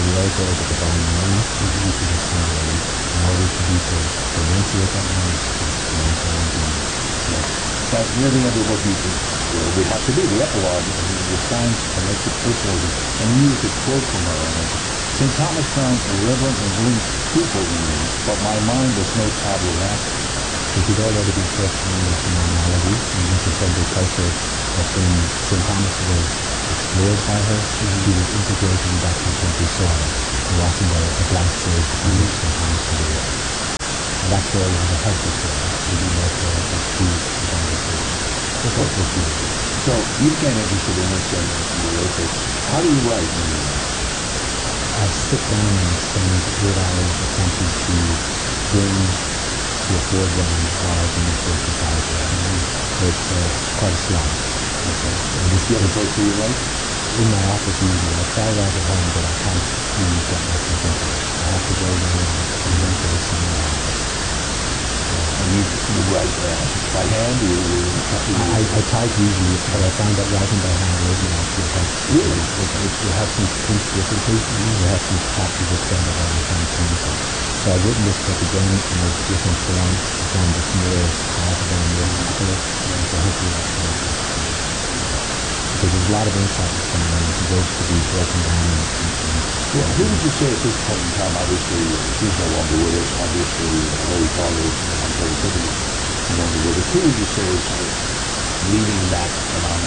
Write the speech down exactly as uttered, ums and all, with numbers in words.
the author of the divine mind is equal to similarly, in order to be to enunciate that manuscript to mankind being. Yes. But near the end of what you well, we have to do, the epilogue, the science connected personalism, and you use a quote from her, and it's, Saint Thomas found a reverent and willing pupil in me, but my mind was no tabula rasa. So she'd already been questioning the phenomenology, and when she said the culture of when Saint Thomas was explored by her, mm-hmm. he was integrating that contemporary soil. There wasn't a, a blank slate on which Saint Thomas could work. And that soil was a healthy soil, mm-hmm. therefore a true conversation. So that's what she was doing. So you became interested in this and you wrote this. How do you write when you write? I sit down and spend eight hours attempting to bring to a foreground what I've been researching prior to that. Mm-hmm. So it's uh, quite a slog. Okay. And do you have a place where you write? In my office usually. I try to write at home, but I can't really get myself into it. I have to go there and then to the somewhere office. And you, you write uh, by hand? Or you, you, I, I type usually, but I find that writing by hand lately actually helps. Really? It, it, it helps me to think differently. Mm-hmm. It helps me to capture the thread of what I'm trying to communicate. So I've written this book again in a different form, a form that's more palatable and more accurate. Yeah. So hopefully that will help. Because there's a lot of insight that's coming in. It deserves to be broken down. And, and, and well, who would you say at this point in time, obviously, she's no longer with us, obviously, the Holy Father, Antonio Tiffany, no longer with us. Who would you say is leading that phenomenon